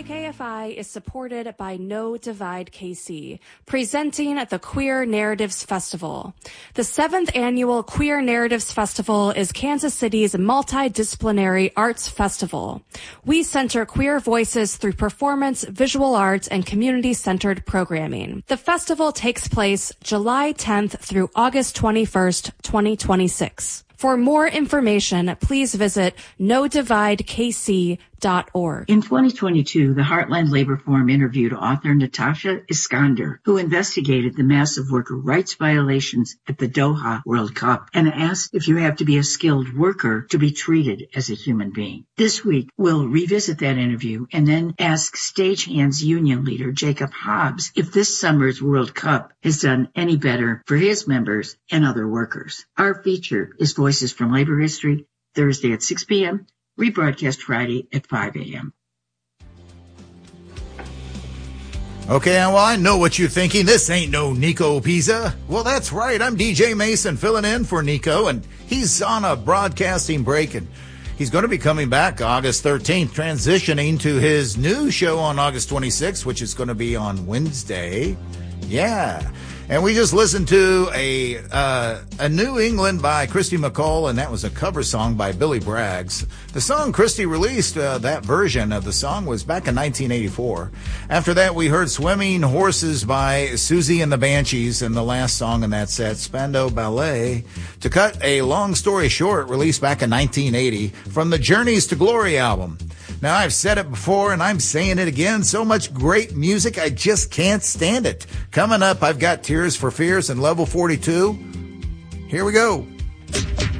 KKFI is supported by No Divide KC, presenting the Queer Narratives Festival. The 7th annual Queer Narratives Festival is Kansas City's multidisciplinary arts festival. We center queer voices through performance, visual arts, and community-centered programming. The festival takes place July 10th through August 21st, 2026. For more information, please visit nodividekc.org. In 2022, the Heartland Labor Forum interviewed author Natasha Iskander, who investigated the massive worker rights violations at the Doha World Cup and asked if you have to be a skilled worker to be treated as a human being. This week, we'll revisit that interview and then ask Stagehands Union leader Jacob Hobbs if this summer's World Cup has done any better for his members and other workers. Our feature is Voices from Labor History, Thursday at 6 p.m., rebroadcast Friday at 5 a.m. Okay, well, I know what you're thinking. This ain't no Nico Pizza. Well, that's right. I'm DJ Mason filling in for Nico, and he's on a broadcasting break, and he's going to be coming back August 13th, transitioning to his new show on August 26th, which is going to be on Wednesday. Yeah. And we just listened to a New England by Christy McCall, and that was a cover song by Billy Braggs. The song Christy released, that version of the song, was back in 1984. After that, we heard Swimming Horses by Susie and the Banshees, and the last song in that set, Spandau Ballet. To cut a long story short, released back in 1980 from the Journeys to Glory album. Now, I've said it before, and I'm saying it again. So much great music, I just can't stand it. Coming up, I've got Tears for Fears and Level 42. Here we go.